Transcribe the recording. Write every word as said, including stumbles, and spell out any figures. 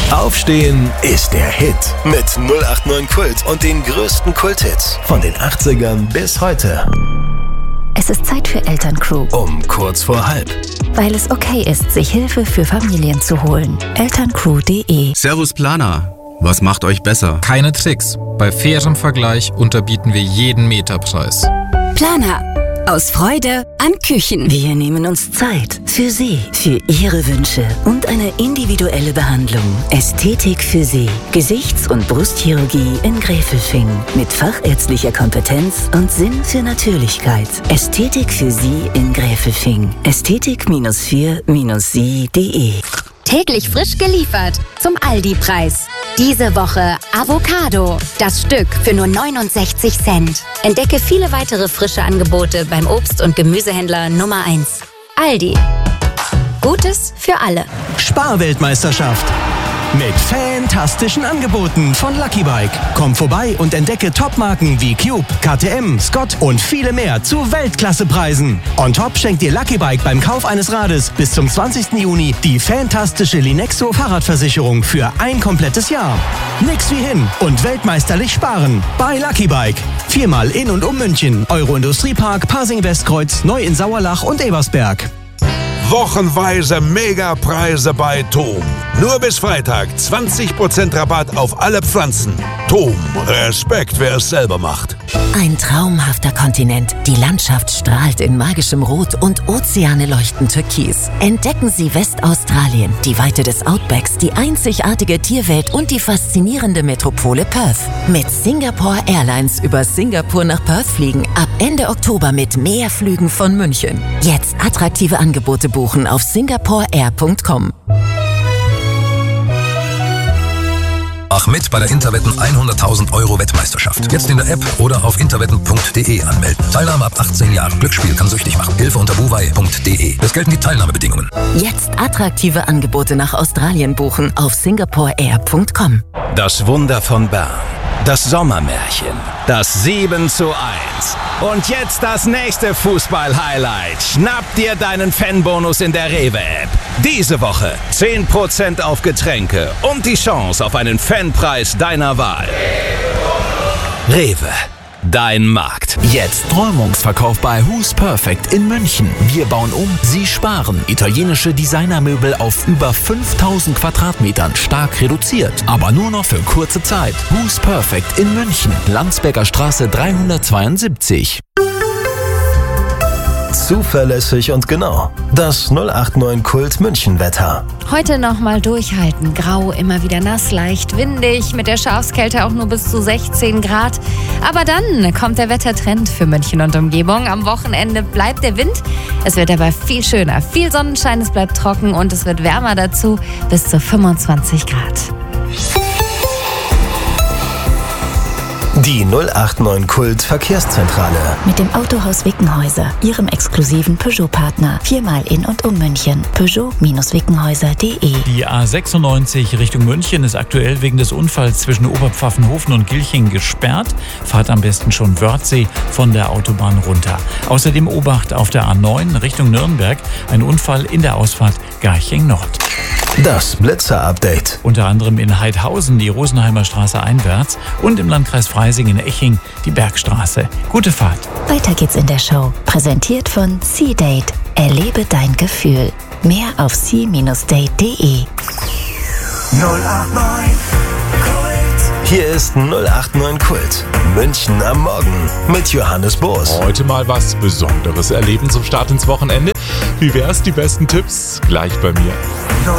Aufstehen ist der Hit mit null acht neun Kult und den größten Kulthits von den achtzigern bis heute. Es ist Zeit für Elterncrew. Um kurz vor halb. Weil es okay ist, sich Hilfe für Familien zu holen. elterncrew punkt de. Servus Planer. Was macht euch besser? Keine Tricks. Bei fairem Vergleich unterbieten wir jeden Meterpreis. Planer. Aus Freude an Küchen. Wir nehmen uns Zeit für Sie, für Ihre Wünsche und eine individuelle Behandlung. Ästhetik für Sie. Gesichts- und Brustchirurgie in Gräfelfing. Mit fachärztlicher Kompetenz und Sinn für Natürlichkeit. Ästhetik für Sie in Gräfelfing. Ästhetik vier sie punkt de. Täglich frisch geliefert zum Aldi-Preis. Diese Woche Avocado. Das Stück für nur neunundsechzig Cent. Entdecke viele weitere frische Angebote beim Obst- und Gemüsehändler Nummer eins. Aldi. Gutes für alle. Sparweltmeisterschaft. Mit fantastischen Angeboten von Lucky Bike. Komm vorbei und entdecke Topmarken wie Cube, K T M, Scott und viele mehr zu Weltklassepreisen. On top schenkt dir Lucky Bike beim Kauf eines Rades bis zum zwanzigsten Juni die fantastische Linexo Fahrradversicherung für ein komplettes Jahr. Nix wie hin und weltmeisterlich sparen. Bei Lucky Bike. Viermal in und um München. Euro-Industriepark, Pasing-Westkreuz, Neu in Sauerlach und Ebersberg. Wochenweise Megapreise bei Thom. Nur bis Freitag zwanzig Prozent Rabatt auf alle Pflanzen. Thom, Respekt, wer es selber macht. Ein traumhafter Kontinent. Die Landschaft strahlt in magischem Rot und Ozeane leuchten türkis. Entdecken Sie Westaustralien, die Weite des Outbacks, die einzigartige Tierwelt und die faszinierende Metropole Perth. Mit Singapore Airlines über Singapur nach Perth fliegen ab Ende Oktober mit mehr Flügen von München. Jetzt attraktive Angebote buchen auf singapore air punkt com. Mach mit bei der Interwetten hunderttausend Euro Wettmeisterschaft. Jetzt in der App oder auf interwetten punkt de anmelden. Teilnahme ab achtzehn Jahren. Glücksspiel kann süchtig machen. Hilfe unter buwei punkt de. Es gelten die Teilnahmebedingungen. Jetzt attraktive Angebote nach Australien buchen auf singapore air punkt com. Das Wunder von Bern. Das Sommermärchen. Das sieben zu eins. Und jetzt das nächste Fußball-Highlight. Schnapp dir deinen Fanbonus in der Rewe-App. Diese Woche zehn Prozent auf Getränke und die Chance auf einen Fanpreis deiner Wahl. Rewe. Dein Markt. Jetzt Räumungsverkauf bei Who's Perfect in München. Wir bauen um, Sie sparen. Italienische Designermöbel auf über fünftausend Quadratmetern stark reduziert. Aber nur noch für kurze Zeit. Who's Perfect in München. Landsberger Straße dreihundertzweiundsiebzig. Zuverlässig und genau. Das null acht neun Kult München Wetter. Heute nochmal durchhalten. Grau, immer wieder nass, leicht windig, mit der Schafskälte auch nur bis zu sechzehn Grad. Aber dann kommt der Wettertrend für München und Umgebung. Am Wochenende bleibt der Wind. Es wird aber viel schöner. Viel Sonnenschein, es bleibt trocken und es wird wärmer dazu, bis zu fünfundzwanzig Grad. Die null acht neun Kult Verkehrszentrale. Mit dem Autohaus Wickenhäuser, Ihrem exklusiven Peugeot-Partner. Viermal in und um München. peugeot wickenhäuser punkt de. Die A sechsundneunzig Richtung München ist aktuell wegen des Unfalls zwischen Oberpfaffenhofen und Gilching gesperrt. Fahrt am besten schon Wörthsee von der Autobahn runter. Außerdem Obacht auf der A neun Richtung Nürnberg. Ein Unfall in der Ausfahrt Garching Nord. Das Blitzer-Update. Unter anderem in Heidhausen die Rosenheimer Straße einwärts und im Landkreis Freising in Eching die Bergstraße. Gute Fahrt. Weiter geht's in der Show. Präsentiert von C-Date. Erlebe dein Gefühl. Mehr auf c Date punkt de. null acht neun Kult. Hier ist null acht neun Kult. München am Morgen mit Johannes Boos. Heute mal was Besonderes erleben zum Start ins Wochenende. Wie wär's? Die besten Tipps gleich bei mir.